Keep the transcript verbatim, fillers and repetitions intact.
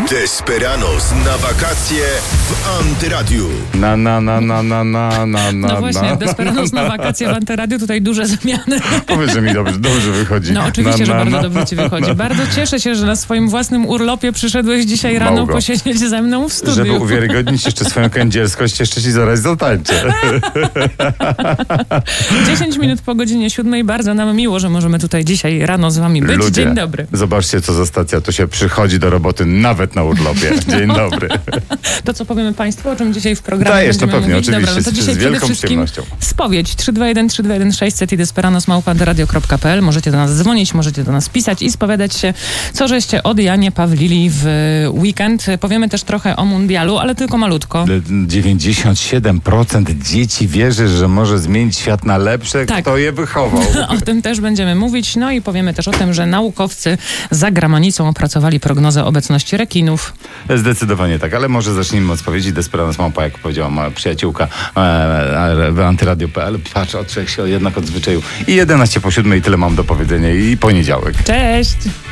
Desperados na wakacje w Antyradiu. Na, na, na, na, na, na, na, na. No właśnie, Desperados na wakacje w Antyradiu, tutaj duże zmiany. Powiedz, że mi dobrze, dobrze wychodzi. No oczywiście, na, że na, bardzo na. dobrze ci wychodzi. Bardzo cieszę się, że na swoim własnym urlopie przyszedłeś dzisiaj rano Małgo. posiedzieć ze mną w studiu. Żeby uwiarygodnić jeszcze swoją kędzierskość, jeszcze ci zaraz zatańczę. dziesięć minut po godzinie siódmej. Bardzo nam miło, że możemy tutaj dzisiaj rano z wami być. Ludzie, Dzień dobry. Zobaczcie, co za stacja. Tu się przychodzi do roboty nawet na urlopie. Dzień dobry. To, co powiemy państwu, o czym dzisiaj w programie Dajesz, to będziemy pewnie, mówić. oczywiście, Dobra, no to z- dzisiaj z przede wielką wszystkim przyjemnością. spowiedź trzy dwa jeden trzy dwa jeden sześćset i desperados małpa radio kropka p l. Możecie do nas dzwonić, możecie do nas pisać i spowiadać się, co żeście od Janie Pawlili w weekend. Powiemy też trochę o mundialu, ale tylko malutko. dziewięćdziesiąt siedem procent dzieci wierzy, że może zmienić świat na lepsze. Tak. Kto je wychował? O tym też będziemy mówić. No i powiemy też o tym, że naukowcy za granicą opracowali prognozę obecności rekinów. Zdecydowanie tak, ale może zacznijmy od spowiedzi. Desperados Małpa, jak powiedziała moja przyjaciółka e, w antyradio kropka p l. Patrz, od trzech się jednak odzwyczaił. I jedenaście po siódmej, tyle mam do powiedzenia i poniedziałek. Cześć!